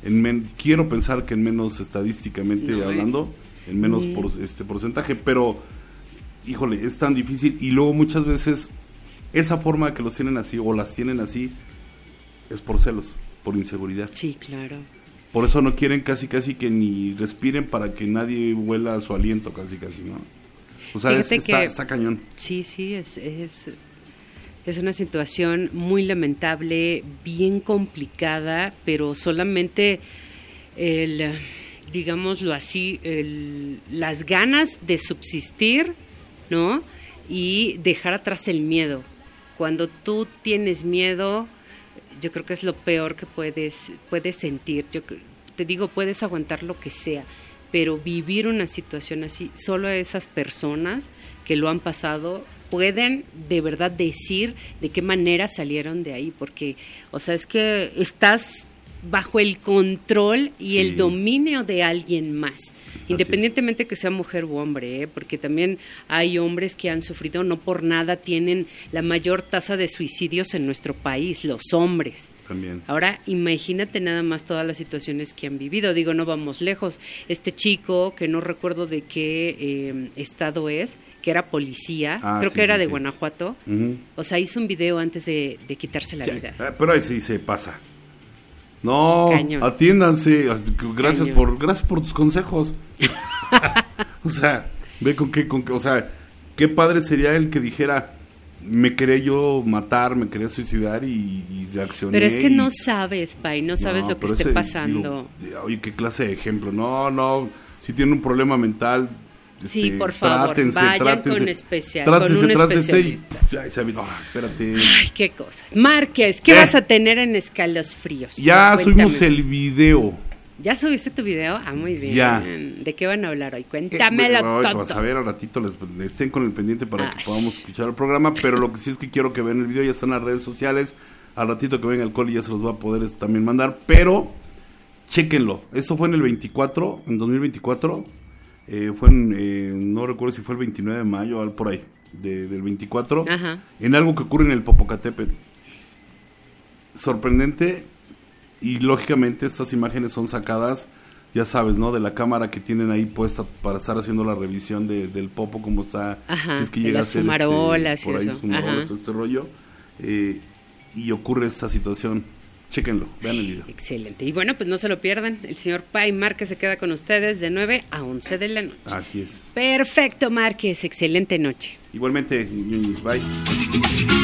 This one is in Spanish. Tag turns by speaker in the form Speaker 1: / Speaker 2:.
Speaker 1: quiero pensar que en menos estadísticamente hablando, en menos porcentaje, pero híjole, es tan difícil. Y luego muchas veces esa forma que los tienen así o las tienen así es por celos, por inseguridad.
Speaker 2: Sí, claro.
Speaker 1: Por eso no quieren casi que ni respiren para que nadie huela su aliento, casi, ¿no? O sea, está cañón.
Speaker 2: Sí, es una situación muy lamentable, bien complicada, pero solamente digámoslo así, las ganas de subsistir, ¿no? Y dejar atrás el miedo. Cuando tú tienes miedo, yo creo que es lo peor que puedes sentir. Yo te digo, puedes aguantar lo que sea, pero vivir una situación así, solo esas personas que lo han pasado pueden de verdad decir de qué manera salieron de ahí, porque, o sea, es que estás bajo el control y el dominio de alguien más, independientemente que sea mujer u hombre, porque también hay hombres que han sufrido, no por nada tienen la mayor tasa de suicidios en nuestro país, los hombres.
Speaker 1: También.
Speaker 2: Ahora, imagínate nada más todas las situaciones que han vivido. Digo, no vamos lejos. Este chico, que no recuerdo de qué estado es, que era policía, creo que era de Guanajuato, o sea, hizo un video antes de quitarse la vida.
Speaker 1: Pero ahí sí se pasa. No,
Speaker 2: Cañón.
Speaker 1: Atiéndanse. Gracias por tus consejos. O sea, ve con qué, o sea, qué padre sería el que dijera, me quería yo matar, me quería suicidar y reaccioné.
Speaker 2: Pero es que no sabes, Pai, no sabes lo que esté pasando.
Speaker 1: Oye, qué clase de ejemplo. No, si tiene un problema mental,
Speaker 2: sí, por favor, vayan con un especialista.
Speaker 1: Espérate.
Speaker 2: Ay, qué cosas. Márquez, ¿qué vas a tener en Escalofríos?
Speaker 1: Ya subimos el video.
Speaker 2: ¿Ya subiste tu video? Ah, muy bien.
Speaker 1: Ya.
Speaker 2: ¿De qué van a hablar hoy? Cuéntamelo todo.
Speaker 1: Vas a ver, al ratito estén con el pendiente para que podamos escuchar el programa, pero lo que sí es que quiero que vean el video, ya están en las redes sociales, al ratito que venga el Coli ya se los va a poder también mandar, pero chéquenlo. Esto fue en el 2024, fue no recuerdo si fue el 29 de mayo o por ahí, del 24, en algo que ocurre en el Popocatépetl. Sorprendente. Y lógicamente estas imágenes son sacadas, ya sabes, ¿no? De la cámara que tienen ahí puesta para estar haciendo la revisión del Popo, cómo está, si es que llega a ser
Speaker 2: fumarolas
Speaker 1: por ahí fumarolas, todo este rollo, y ocurre esta situación. Chéquenlo, vean el video.
Speaker 2: Excelente. Y bueno, pues no se lo pierdan. El señor Pai Márquez se queda con ustedes de 9 a 11 de la noche.
Speaker 1: Así es.
Speaker 2: Perfecto, Márquez. Excelente noche.
Speaker 1: Igualmente, bye.